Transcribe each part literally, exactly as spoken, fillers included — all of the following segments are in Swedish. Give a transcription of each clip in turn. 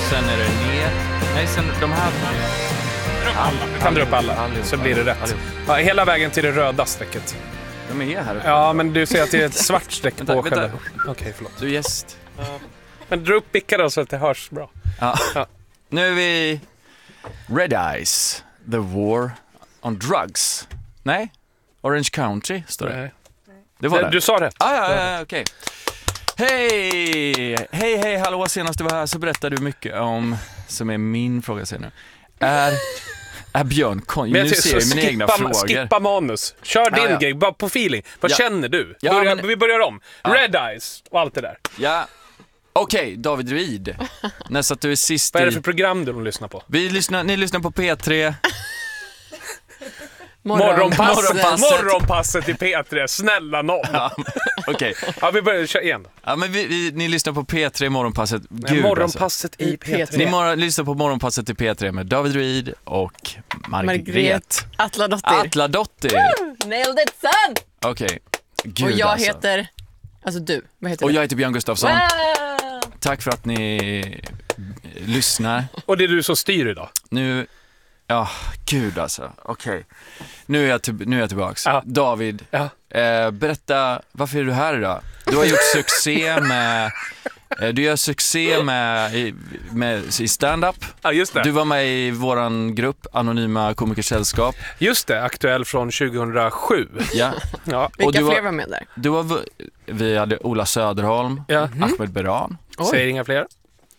sen är det ner. Nej, sen de här... Alla. Du kan dra upp alla, All, all, så blir det rätt. Ja, hela vägen till det röda strecket. De är här uppe. Ja, men du ser att det är ett svart streck vänta, på vänta. själva. Okej, okay, förlåt. Du är gäst. Ja. Men dra upp bicka då så att det hörs bra. Ja. Ja. Nu är vi... Red Eyes, The War on Drugs. Nej, Orange Country står det. Nej. Det var det. Du sa rätt. Ah, ja, ja, ja, okej. Hej! Hej, hej, hallå. Senast du var här så berättade du mycket om, som är min fråga sen nu. Är, är Björn kon... Nu ser jag mina egna frågor. Skippa manus. Kör din ja, ja. gig, bara på feeling. Vad Ja. känner du? Ja, Börja, men- Vi börjar om. Ja. Red Eyes och allt det där. Ja, okej, David Ruid. Nästa att du är sist Vad är det i... för program du lyssnar på? Vi lyssnar, ni lyssnar på P tre. Morgonpasset. Morgonpasset. Morgonpasset i P tre. Snälla nån. Ja, Ja, okej. vi börjar köra igen. Ja, men vi, vi, ni lyssnar på P tre Morgonpasset. Gud, Nej, morgonpasset alltså. i P tre. Ni mor- lyssnar på Morgonpasset i P tre med David Ruid och Margret, Margret Atladottir. Atladottir. Nailed it, son! Okej. Gud, Och jag alltså. heter... Alltså du, vad heter Och du? jag heter Björn Gustafsson. Wow! Tack för att ni lyssnar. Och det är du som styr idag. Nu... Ja, gud alltså. Okej. Nu är jag, till, nu är jag tillbaks. Ja. David, Ja. eh, berätta, varför är du här idag? Du har gjort succé med... Eh, du gör succé med, i, med, i stand-up. Ja, just det. Du var med i våran grupp, Anonyma Komikersällskap. Just det, aktuell från tjugohundrasju. Ja. Ja. Och Vilka du fler var, var med där? du var, vi hade Ola Söderholm, Ja. Ahmed Beran. Oj. Säger inga fler.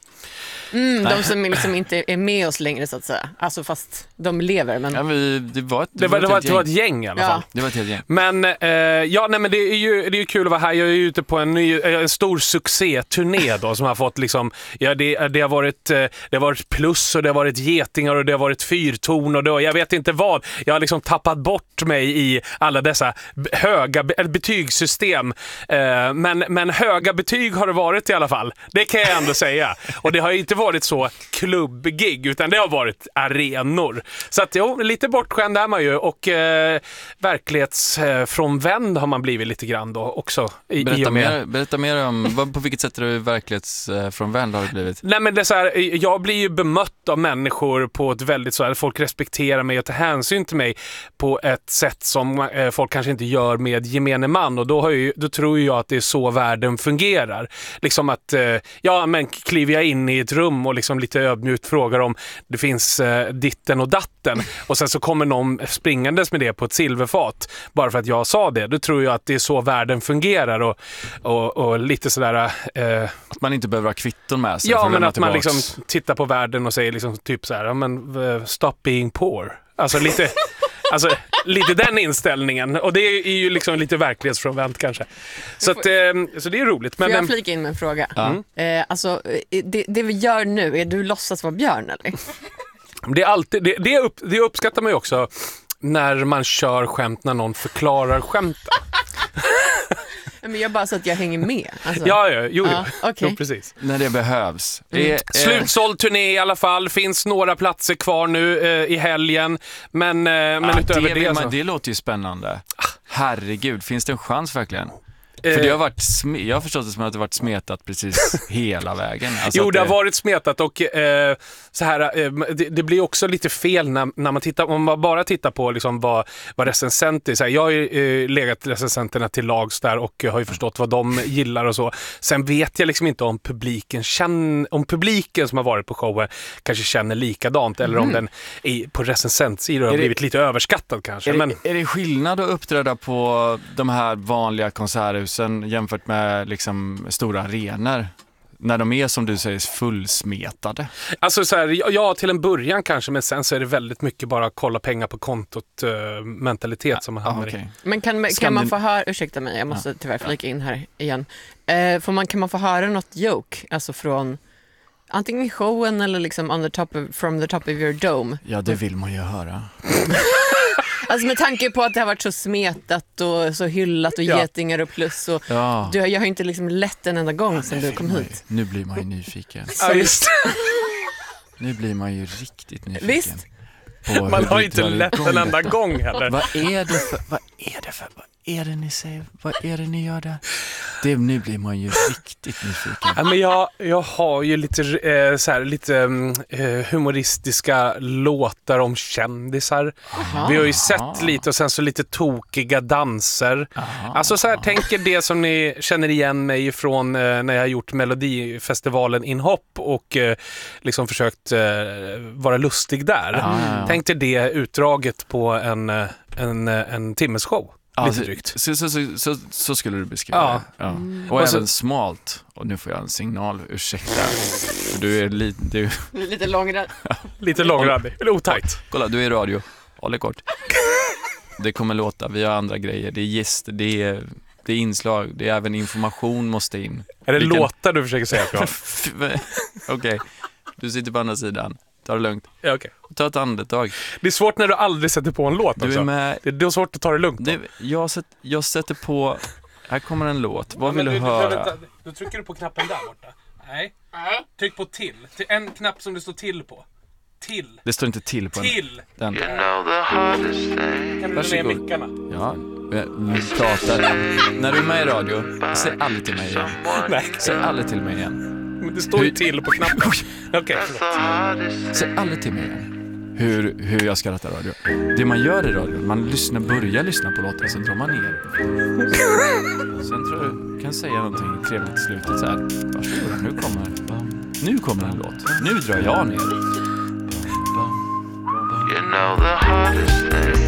Mm, de som liksom inte är med oss längre så att säga. Alltså fast de lever men... Ja, vi, det var ett, Det var, det, ett var, helt det var ett gäng. gäng i alla Ja. fall. Det var ett helt gäng. Men, eh, ja, nej, men det är ju det är ju kul att vara här. Jag är ju ute på en, ny, en stor succéturné då, som har fått liksom, ja, det, det, har varit, eh, det har varit plus och det har varit getingar och det har varit fyrtorn och det, jag vet inte vad. Jag har liksom tappat bort mig i alla dessa b- höga be- eller betygssystem. Eh, men, men höga betyg har det varit i alla fall. Det kan jag ändå säga. Och det har inte varit så klubbgig utan det har varit arenor. Så att jo, lite bortskämd är man ju och eh, verklighetsfrånvänd har man blivit lite grann då också. I, i Berätta och med. mer, berätta mer om, vad, på vilket sätt är du verklighetsfrånvänd har du blivit? Nej, men det är så här, jag blir ju bemött av människor på ett väldigt så här, folk respekterar mig och tar hänsyn till mig på ett sätt som eh, folk kanske inte gör med gemene man och då, har ju, då tror jag att det är så världen fungerar. Liksom att, eh, ja men kliver jag in i ett rum och liksom lite ödmjukt frågar om det finns eh, ditten och datten och sen så kommer någon springandes med det på ett silverfat bara för att jag sa det. Då tror jag att det är så världen fungerar och, och, och lite sådär... Eh, Att man inte behöver ha kvitton med sig för Ja, att men lämna att man tillbaks. liksom tittar på världen och säger liksom typ så här, ja, men uh, stop being poor. Alltså lite, alltså lite den inställningen. Och det är ju liksom lite verklighetsfrånvänt kanske. Så, att, eh, så det är roligt. Men, Får jag men, flika in med en fråga? Ja. Eh, alltså, eh, det, det vi gör nu, är du låtsas vara Björn eller? det, är alltid, det, det, upp, det uppskattar man ju också när man kör skämt när någon förklarar skämten. Men jag bara så att jag hänger med. Alltså. Ja, ja, jo, jo. Ja, okej. jo precis. När det behövs. Mm. Det är, Slutsåld turné i alla fall. Finns några platser kvar nu eh, i helgen. Men, eh, men ja, utöver det, det, vill så... man, det låter ju spännande. Herregud, finns det en chans verkligen? För det har varit sm- jag har förstått det som att det har varit smetat precis hela vägen. Alltså Jo, att det har varit smetat och eh, så här, eh, det, det blir också lite fel när, när man tittar, om man bara tittar på liksom vad, vad recensenter, så här, jag har ju eh, legat recensenterna till lags där och har ju förstått vad de gillar och så. Sen vet jag liksom inte om publiken känner, om publiken som har varit på showen kanske känner likadant eller om den är på recensentsidor har Är det- blivit lite överskattad kanske. Är det, Men är det skillnad att uppträda på de här vanliga konserthusen jämfört med liksom stora arenor? När de är som du säger fullsmetade. alltså så här, ja till en början kanske, men sen så är det väldigt mycket bara kolla pengar på kontot uh, mentalitet som man Ah, hamnar i. okej. Men kan, Skandin- kan man få höra, ursäkta mig, jag måste tyvärr flika in här igen. Eh, får man, kan man få höra något joke, alltså från antingen i showen eller liksom on the top of, from the top of your dome? Ja, det vill man ju höra. Alltså med tanke på att det har varit så smetat och så hyllat och Ja. getingar och plus och Ja. du, jag har inte liksom lett en enda gång sedan du kom hit. Nu blir man ju nyfiken. Ja, visst. Nu blir man ju riktigt nyfiken. Visst. På hur Man har du inte drar lätt igång en enda detta. gång heller. Vad är det för, vad är det för, vad är det ni säger, vad är det ni gör där? Det, nu blir man ju riktigt nyfiken. Ja, men jag, jag har ju lite, eh, så här, lite eh, humoristiska låtar om kändisar. Aha. Vi har ju sett lite och sen så lite tokiga danser. Aha. Alltså så här, tänker det som ni känner igen mig från eh, när jag har gjort Melodifestivalen inhopp och eh, liksom försökt eh, vara lustig där. Ja, ja, ja. Tänkte det utdraget på en, eh, en, eh, en timmesshow. Ja, lite så, drygt. så, så, så, så, så skulle du beskriva Ja. det. Ja. Mm. Och, Och så- även smalt. Och nu får jag en signal, ursäkta. För du är lite, du, Lite långrandig. Lite långrandig, eller otajt. kolla du är i radio, håll det kort. Det kommer låta, vi har andra grejer, det är gäster, det är, det är inslag, det är även information måste in. Är det Vi kan- låtar du försöker säga? Okej, du sitter på andra sidan, ta det lugnt. Ja, okay. Ta ett andetag. Det är svårt när du aldrig sätter på en låt Du också. är med, Det är svårt att ta det lugnt. det, jag, sätt, jag sätter på, här kommer en låt, vad vill du du, höra? Du, då trycker du på knappen där borta. Nej. Tryck på till. Till en knapp som det står till på. Till. Det står inte till på den. Till. den. You know the hardest thing. Kan du ner Varsågod. mickarna? Ja, vi pratar. När du är med i radio, säg aldrig till mig igen. Nej, Säg aldrig till mig igen. men det står ju Hur- till på knappen. Okej, That's the hardest Säg aldrig till mig igen. Hur, hur jag ska ratta radio. Det man gör i radio, man lyssnar, börjar lyssna på låten, sen drar man ner. Sen tror jag du kan säga någonting trevligt i slutet så här. Varsågod, nu kommer, nu kommer en låt. Nu drar jag ner. You know the hardest thing.